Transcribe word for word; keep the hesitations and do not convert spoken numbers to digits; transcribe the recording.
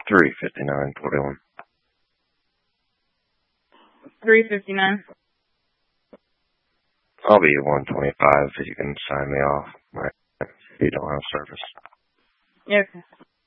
Three fifty nine forty one. Three fifty nine. I'll be one twenty five if you can sign me off. Right. If you don't have service. Yeah. Okay.